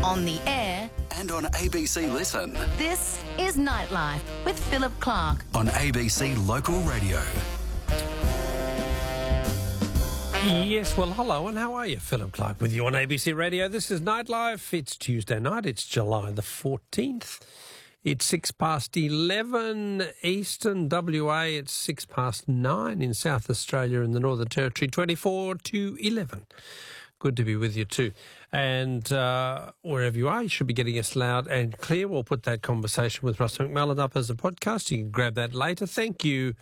on the air, and on ABC Listen. this is Nightlife with Philip Clark. On ABC Local Radio. Yes, well, hello, and how are you? Philip Clark with you on ABC Radio. This is Nightlife. It's Tuesday night. It's July the 14th. It's 11 Eastern WA. It's 9 in South Australia and the Northern Territory, 24 to 11. Good to be with you too. And wherever you are, you should be getting us loud and clear. We'll put that conversation with Russ McMullen up as a podcast. You can grab that later. Thank you,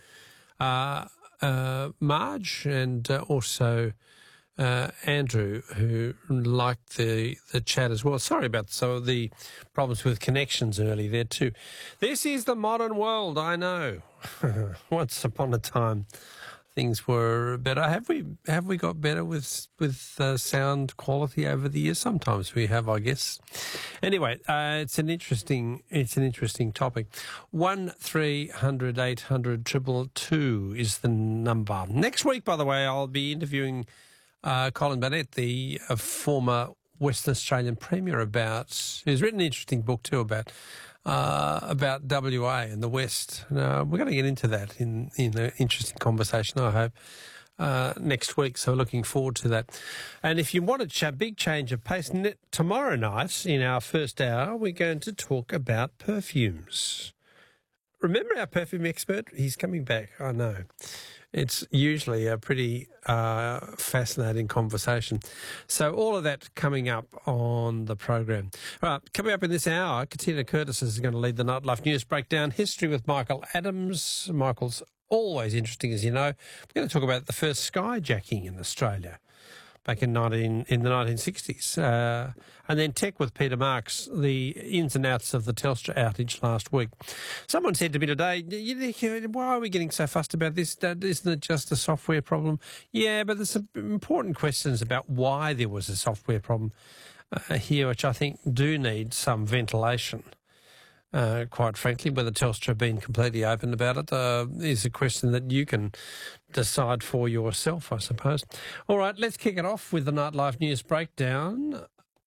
Marge, and also Andrew, who liked the chat as well. Sorry about some of the problems with connections early there too. This is the modern world, I know. Once upon a time, things were better. Have we got better with sound quality over the years? Sometimes we have, I guess. Anyway, it's an interesting topic. 1300 800 222 is the number. Next week, by the way, I'll be interviewing Colin Burnett, the former Western Australian Premier, who's written an interesting book too about WA and the West. We're going to get into that in an interesting conversation, I hope, next week. So looking forward to that. And if you want a big change of pace, tomorrow night in our first hour, we're going to talk about perfumes. Remember our perfume expert? He's coming back, I know. It's usually a pretty fascinating conversation. So all of that coming up on the program. All right, coming up in this hour, Katina Curtis is going to lead the Nightlife News Breakdown. History with Michael Adams. Michael's always interesting, as you know. We're going to talk about the first skyjacking in Australia back in the 1960s. And then Tech with Peter Marks, the ins and outs of the Telstra outage last week. Someone said to me today, why are we getting so fussed about this? Isn't it just a software problem? Yeah, but there's some important questions about why there was a software problem here, which I think do need some ventilation. Quite frankly, whether Telstra have been completely open about it is a question that you can decide for yourself, I suppose. All right, let's kick it off with the Nightlife News Breakdown.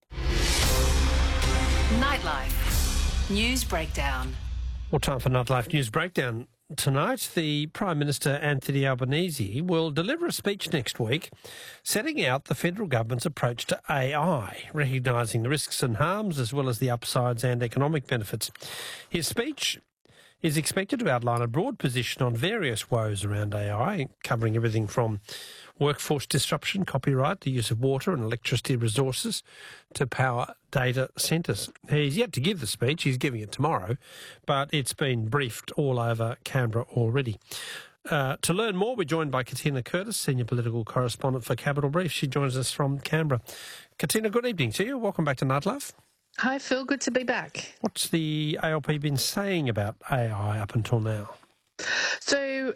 Nightlife News Breakdown. Well, time for Nightlife News Breakdown. Tonight, the Prime Minister, Anthony Albanese, will deliver a speech next week setting out the federal government's approach to AI, recognising the risks and harms as well as the upsides and economic benefits. His speech is expected to outline a broad position on various woes around AI, covering everything from workforce disruption, copyright, the use of water and electricity resources to power data centres. He's yet to give the speech. He's giving it tomorrow, but it's been briefed all over Canberra already. To learn more, we're joined by Katina Curtis, Senior Political Correspondent for Capital Brief. She joins us from Canberra. Katina, good evening to you. Welcome back to Nightlife. Hi, Phil. Good to be back. What's the ALP been saying about AI up until now? So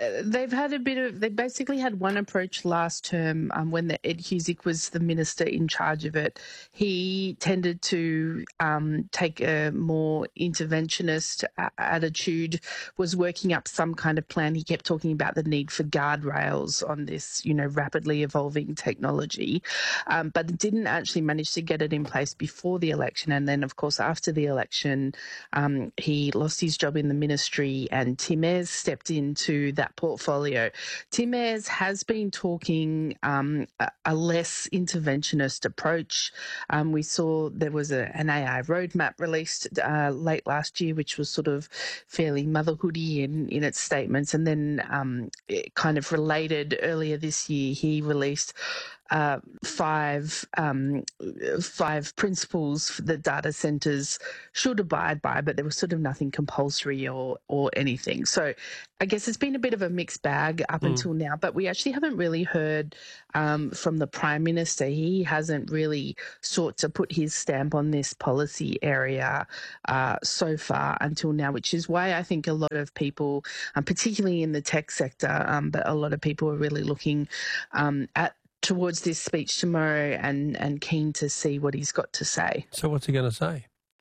they basically had one approach last term when Ed Husic was the minister in charge of it. He tended to take a more interventionist attitude, was working up some kind of plan. He kept talking about the need for guardrails on this, rapidly evolving technology, but didn't actually manage to get it in place before the election. And then, of course, after the election, he lost his job in the ministry and Tim Ayres stepped into that portfolio. Tim Ayres has been talking a less interventionist approach. We saw there was an AI roadmap released late last year, which was sort of fairly motherhoody in its statements. And then it kind of related earlier this year, he released five principles that data centres should abide by, but there was sort of nothing compulsory or anything. So I guess it's been a bit of a mixed bag up until now, but we actually haven't really heard from the Prime Minister. He hasn't really sought to put his stamp on this policy area so far until now, which is why I think a lot of people, particularly in the tech sector, but a lot of people are really looking towards this speech tomorrow and keen to see what he's got to say. So what's he going to say?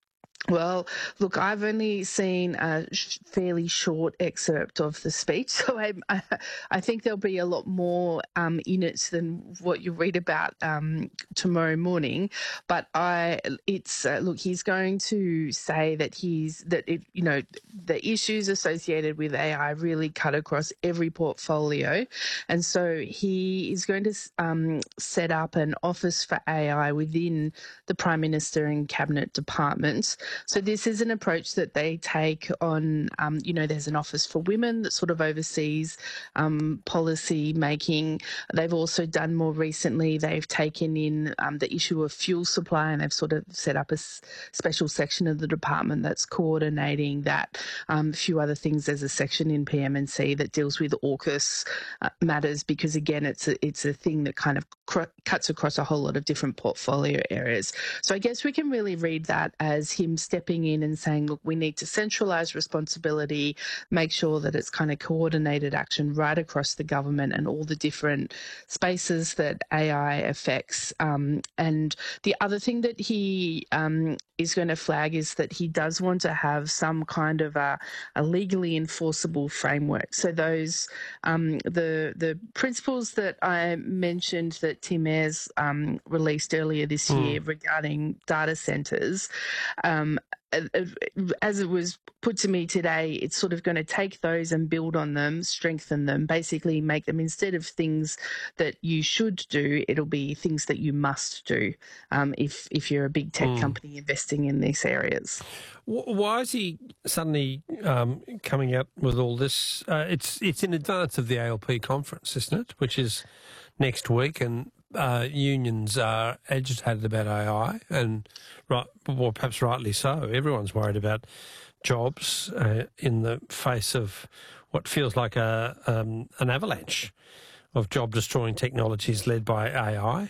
Well, look, I've only seen a fairly short excerpt of the speech, so I think there'll be a lot more in it than what you read about tomorrow morning. But look, he's going to say that the issues associated with AI really cut across every portfolio, and so he is going to set up an office for AI within the Prime Minister and Cabinet departments. So this is an approach that they take on, there's an office for women that sort of oversees policy making. They've also done more recently, they've taken in the issue of fuel supply, and they've sort of set up a special section of the department that's coordinating that. A few other things, there's a section in PM&C that deals with AUKUS matters, because again, it's a thing that kind of cuts across a whole lot of different portfolio areas. So I guess we can really read that as him stepping in and saying, look, we need to centralise responsibility, make sure that it's kind of coordinated action right across the government and all the different spaces that AI affects. And the other thing that he is going to flag is that he does want to have some kind of a legally enforceable framework. So those the principles that I mentioned that Tim Ayres released earlier this year regarding data centres, as it was put to me today, it's sort of going to take those and build on them, strengthen them, basically make them, instead of things that you should do, it'll be things that you must do if you're a big tech company investing in these areas. Why is he suddenly coming out with all this? It's in advance of the ALP conference, isn't it? Which is next week, and unions are agitated about AI, and perhaps rightly so. Everyone's worried about jobs in the face of what feels like an avalanche of job-destroying technologies led by AI.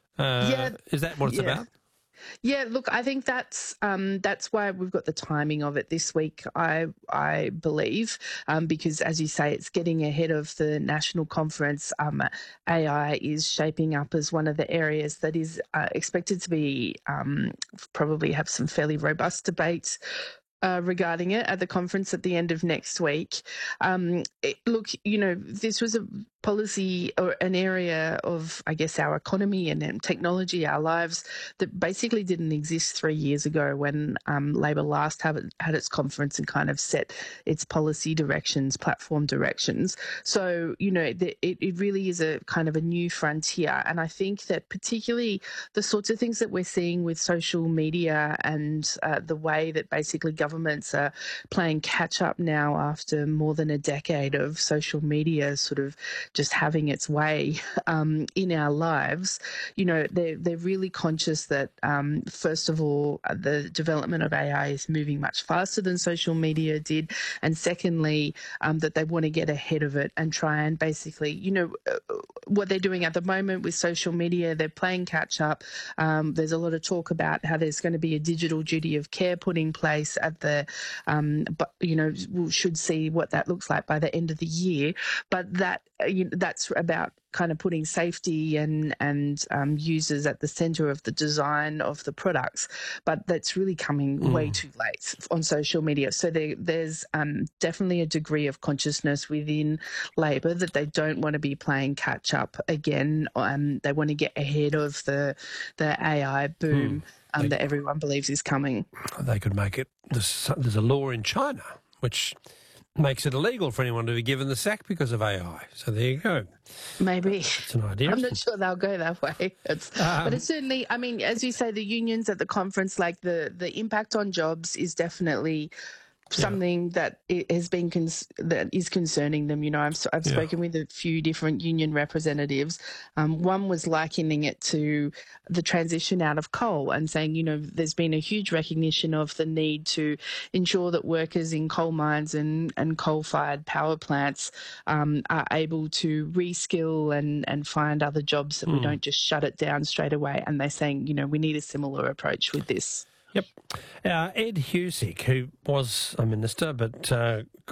Is that what it's about? Yeah, look, I think that's why we've got the timing of it this week, I believe, because as you say, it's getting ahead of the national conference. AI is shaping up as one of the areas that is expected to be probably have some fairly robust debates regarding it at the conference at the end of next week. Look, this was a policy or an area of, I guess, our economy and technology, our lives, that basically didn't exist 3 years ago when Labor last had its conference and kind of set its policy directions, platform directions. So, it really is a kind of a new frontier. And I think that particularly the sorts of things that we're seeing with social media and the way that basically governments are playing catch up now after more than a decade of social media sort of just having its way in our lives, they're really conscious that, first of all, the development of AI is moving much faster than social media did. And secondly, that they want to get ahead of it and try and basically, what they're doing at the moment with social media, they're playing catch up. There's a lot of talk about how there's going to be a digital duty of care put in place at the, but, we should see what that looks like by the end of the year. But that's about kind of putting safety and users at the centre of the design of the products, but that's really coming way too late on social media. So there's definitely a degree of consciousness within Labor that they don't want to be playing catch up again. They want to get ahead of the AI boom that everyone believes is coming. They could make it. There's a law in China which makes it illegal for anyone to be given the sack because of AI. So there you go. Maybe. It's an idea. I'm not sure they'll go that way. But it's certainly, I mean, as you say, the unions at the conference, like the impact on jobs is definitely something that has been that is concerning them. I've spoken with a few different union representatives. One was likening it to the transition out of coal and saying, there's been a huge recognition of the need to ensure that workers in coal mines and coal-fired power plants are able to reskill and find other jobs, that we don't just shut it down straight away. And they're saying, we need a similar approach with this. Yep. Ed Husick, who was a minister but